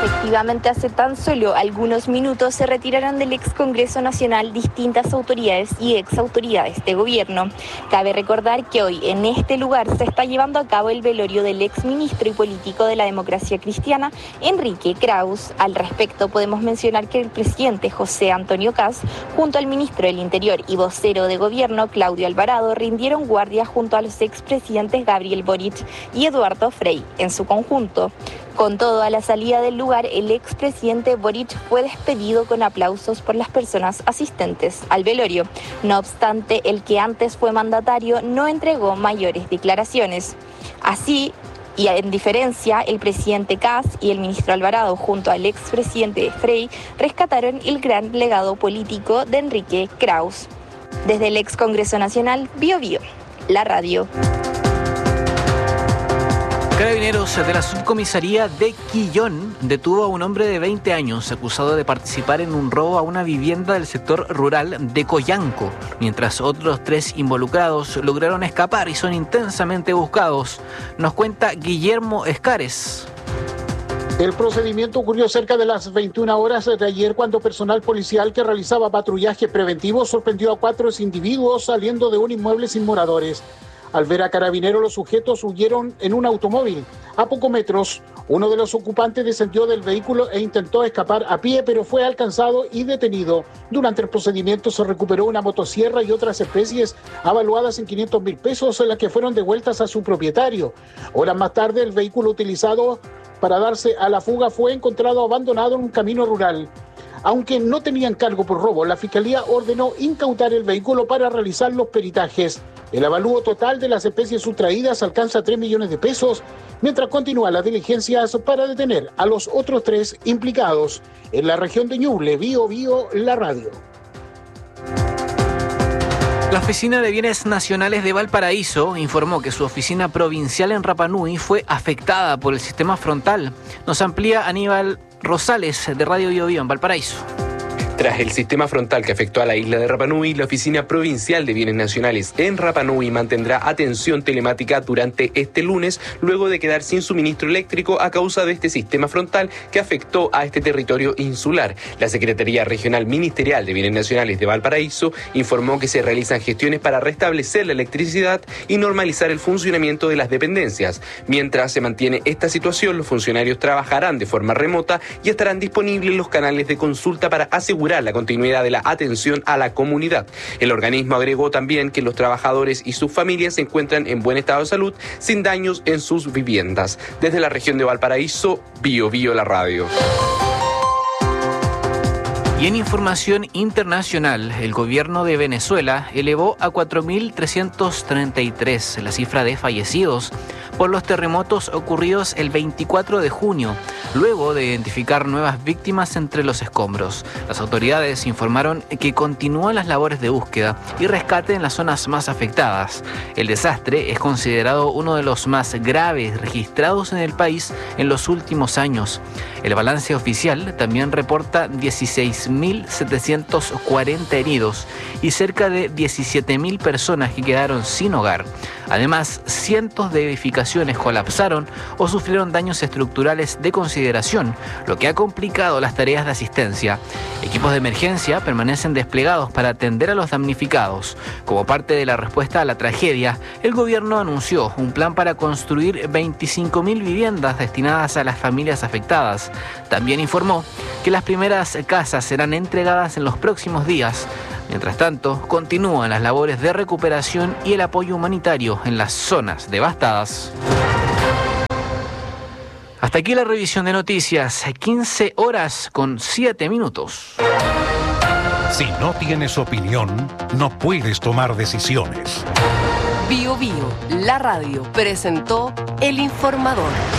Efectivamente, hace tan solo algunos minutos se retiraron del ex Congreso Nacional distintas autoridades y ex autoridades de gobierno. Cabe recordar que hoy en este lugar se está llevando a cabo el velorio del ex ministro y político de la democracia cristiana, Enrique Krauss. Al respecto, podemos mencionar que el presidente José Antonio Kast, junto al ministro del Interior y vocero de gobierno, Claudio Alvarado, rindieron guardia junto a los expresidentes Gabriel Boric y Eduardo Frei en su conjunto. Con todo, a la salida del lugar, el expresidente Boric fue despedido con aplausos por las personas asistentes al velorio. No obstante, el que antes fue mandatario no entregó mayores declaraciones. Así, y en diferencia, el presidente Kast y el ministro Alvarado, junto al expresidente Frei, rescataron el gran legado político de Enrique Krauss. Desde el ex Congreso Nacional, Bio Bio, la radio. Carabineros de la subcomisaría de Quillón detuvo a un hombre de 20 años acusado de participar en un robo a una vivienda del sector rural de Coyanco, mientras otros 3 involucrados lograron escapar y son intensamente buscados. Nos cuenta Guillermo Escares. El procedimiento ocurrió cerca de las 21 horas de ayer cuando personal policial que realizaba patrullaje preventivo sorprendió a 4 individuos saliendo de un inmueble sin moradores. Al ver a Carabineros, los sujetos huyeron en un automóvil. A pocos metros, uno de los ocupantes descendió del vehículo e intentó escapar a pie, pero fue alcanzado y detenido. Durante el procedimiento se recuperó una motosierra y otras especies avaluadas en 500.000 pesos, las que fueron devueltas a su propietario. Horas más tarde, el vehículo utilizado para darse a la fuga fue encontrado abandonado en un camino rural. Aunque no tenían cargo por robo, la Fiscalía ordenó incautar el vehículo para realizar los peritajes. El avalúo total de las especies sustraídas alcanza 3 millones de pesos, mientras continúan las diligencias para detener a los otros 3 implicados. En la región de Ñuble, Bio Bio, la radio. La Oficina de Bienes Nacionales de Valparaíso informó que su oficina provincial en Rapa Nui fue afectada por el sistema frontal. Nos amplía Aníbal Rosales de Radio Bio Bio en Valparaíso. Tras el sistema frontal que afectó a la isla de Rapa Nui, la Oficina Provincial de Bienes Nacionales en Rapa Nui mantendrá atención telemática durante este lunes, luego de quedar sin suministro eléctrico a causa de este sistema frontal que afectó a este territorio insular. La Secretaría Regional Ministerial de Bienes Nacionales de Valparaíso informó que se realizan gestiones para restablecer la electricidad y normalizar el funcionamiento de las dependencias. Mientras se mantiene esta situación, los funcionarios trabajarán de forma remota y estarán disponibles los canales de consulta para asegurar la continuidad de la atención a la comunidad. El organismo agregó también que los trabajadores y sus familias se encuentran en buen estado de salud, sin daños en sus viviendas. Desde la región de Valparaíso, Bio Bio la radio. Y en información internacional, el gobierno de Venezuela elevó a 4.333 la cifra de fallecidos por los terremotos ocurridos el 24 de junio, luego de identificar nuevas víctimas entre los escombros. Las autoridades informaron que continúan las labores de búsqueda y rescate en las zonas más afectadas. El desastre es considerado uno de los más graves registrados en el país en los últimos años. El balance oficial también reporta 16.740 heridos y cerca de 17.000 personas que quedaron sin hogar. Además, cientos de edificaciones colapsaron o sufrieron daños estructurales de consideración, lo que ha complicado las tareas de asistencia. Equipos de emergencia permanecen desplegados para atender a los damnificados. Como parte de la respuesta a la tragedia, el gobierno anunció un plan para construir 25.000 viviendas destinadas a las familias afectadas. También informó que las primeras casas serán entregadas en los próximos días. Mientras tanto, continúan las labores de recuperación y el apoyo humanitario en las zonas devastadas. Hasta aquí la revisión de noticias, 15 horas con 7 minutos. Si no tienes opinión, no puedes tomar decisiones. Bio Bio, la radio, presentó El Informador.